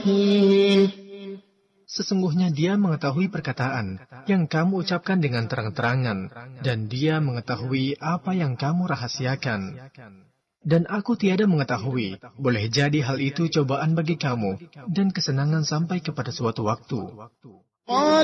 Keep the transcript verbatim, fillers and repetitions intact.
Sesungguhnya dia mengetahui perkataan yang kamu ucapkan dengan terang-terangan, dan dia mengetahui apa yang kamu rahasiakan. Dan aku tiada mengetahui, boleh jadi hal itu cobaan bagi kamu, dan kesenangan sampai kepada suatu waktu.